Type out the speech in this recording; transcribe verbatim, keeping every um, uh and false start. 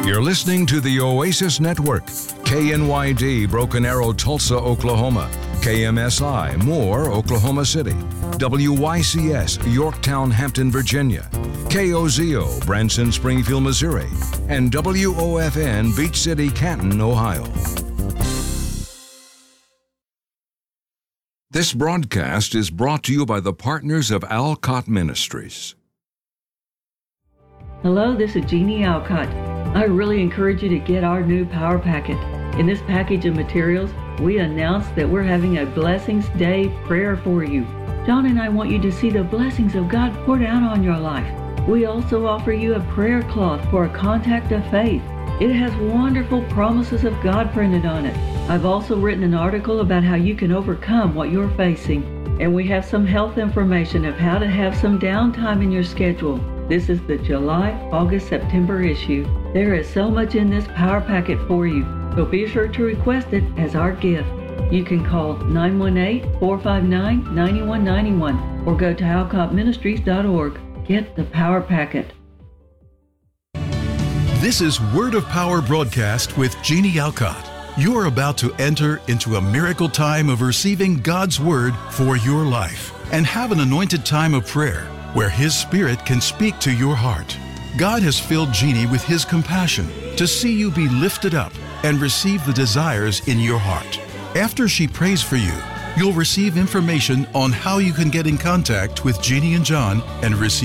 You're listening to the Oasis Network, K N Y D, Broken Arrow, Tulsa, Oklahoma, K M S I, Moore, Oklahoma City, W Y C S, Yorktown, Hampton, Virginia, K O Z O, Branson, Springfield, Missouri, and W O F N, Beach City, Canton, Ohio. This broadcast is brought to you by the partners of Alcott Ministries. Hello, this is Jeannie Alcott. I really encourage you to get our new Power Packet. In this package of materials, we announce that we're having a Blessings Day prayer for you. John and I want you to see the blessings of God poured out on your life. We also offer you a prayer cloth for a contact of faith. It has wonderful promises of God printed on it. I've also written an article about how you can overcome what you're facing. And we have some health information of how to have some downtime in your schedule. This is the July, August, September issue. There is so much in this Power Packet for you, so be sure to request it as our gift. You can call nine one eight, four five nine, nine one nine one or go to alcott ministries dot org. Get the Power Packet. This is Word of Power broadcast with Jeannie Alcott. You are about to enter into a miracle time of receiving God's Word for your life and have an anointed time of prayer where His Spirit can speak to your heart. God has filled Jeannie with His compassion to see you be lifted up and receive the desires in your heart. After she prays for you, you'll receive information on how you can get in contact with Jeannie and John and receive